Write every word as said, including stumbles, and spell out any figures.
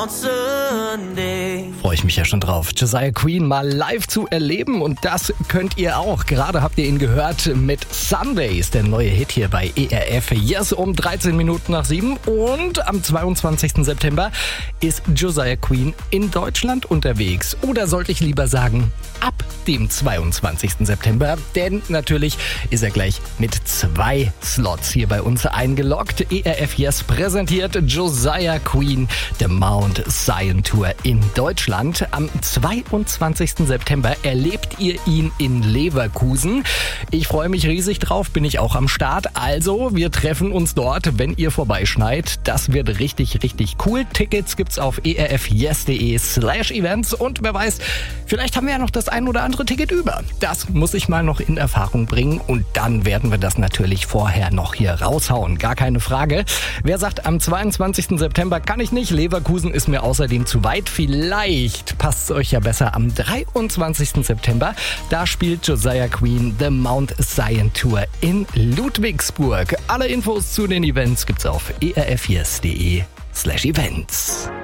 Freue ich mich ja schon drauf, Josiah Queen mal live zu erleben und das könnt ihr auch. Gerade habt ihr ihn gehört mit Sundays, der neue Hit hier bei E R F Yes um dreizehn Minuten nach sieben und am zweiundzwanzigsten September ist Josiah Queen in Deutschland unterwegs. Oder sollte ich lieber sagen, ab dem zweiundzwanzigsten September, denn natürlich ist er gleich mit zwei Slots hier bei uns eingeloggt. E R F Yes präsentiert Josiah Queen, The Mount Zion Tour in Deutschland. Am zweiundzwanzigsten September erlebt ihr ihn in Leverkusen. Ich freue mich riesig drauf, bin ich auch am Start. Also, wir treffen uns dort, wenn ihr vorbeischneit. Das wird richtig, richtig cool. Tickets gibt's auf erfyes.de slash events und wer weiß, vielleicht haben wir ja noch das ein oder andere Ticket über. Das muss ich mal noch in Erfahrung bringen und dann werden wir das natürlich vorher noch hier raushauen. Gar keine Frage. Wer sagt, am zweiundzwanzigsten September kann ich nicht, Leverkusen ist mir außerdem zu weit. Vielleicht passt es euch ja besser am dreiundzwanzigsten September. Da spielt Josiah Queen The Mount Zion Tour in Ludwigsburg. Alle Infos zu den Events gibt's auf erfyes.de slash events.